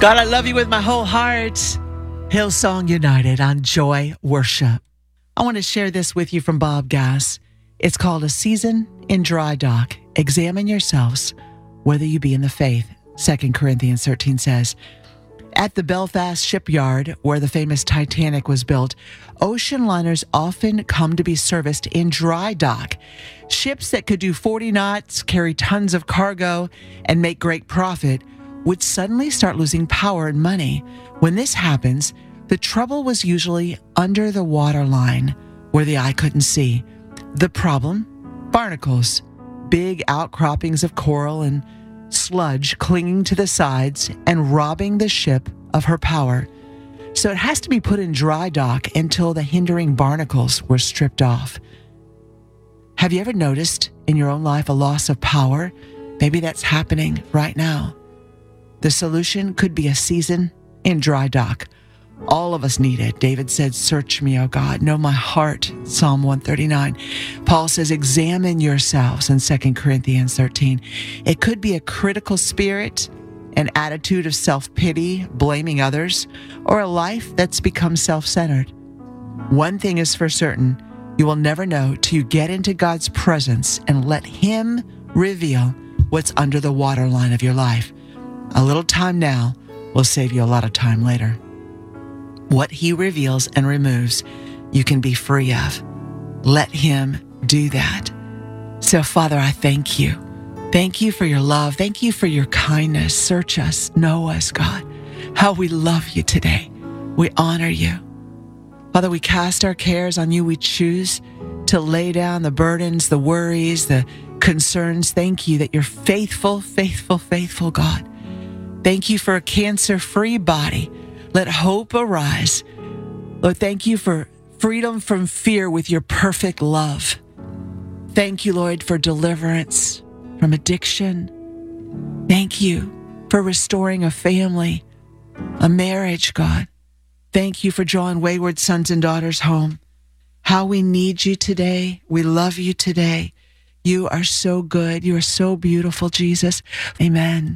God, I love you with my whole heart. Hillsong United on Joy Worship. I want to share this with you from Bob Gass. It's called A Season in Dry Dock. Examine yourselves, whether you be in the faith. 2 Corinthians 13 says, at the Belfast shipyard, where the famous Titanic was built, ocean liners often come to be serviced in dry dock. Ships that could do 40 knots, carry tons of cargo, and make great profit would suddenly start losing power and money. When this happens, the trouble was usually under the waterline, where the eye couldn't see. The problem? Barnacles, big outcroppings of coral and sludge clinging to the sides and robbing the ship of her power. So it has to be put in dry dock until the hindering barnacles were stripped off. Have you ever noticed in your own life a loss of power? Maybe that's happening right now. The solution could be a season in dry dock. All of us need it. David said, search me, O God, know my heart, Psalm 139. Paul says, examine yourselves in 2 Corinthians 13. It could be a critical spirit, an attitude of self-pity, blaming others, or a life that's become self-centered. One thing is for certain, you will never know till you get into God's presence and let Him reveal what's under the waterline of your life. A little time now will save you a lot of time later. What He reveals and removes, you can be free of. Let Him do that. So, Father, I thank you. Thank you for your love. Thank you for your kindness. Search us, know us, God. How we love you today. We honor you. Father, we cast our cares on you. We choose to lay down the burdens, the worries, the concerns. Thank you that you're faithful, faithful, faithful, God. Thank you for a cancer-free body. Let hope arise. Lord, thank you for freedom from fear with your perfect love. Thank you, Lord, for deliverance from addiction. Thank you for restoring a family, a marriage, God. Thank you for drawing wayward sons and daughters home. How we need you today. We love you today. You are so good. You are so beautiful, Jesus. Amen.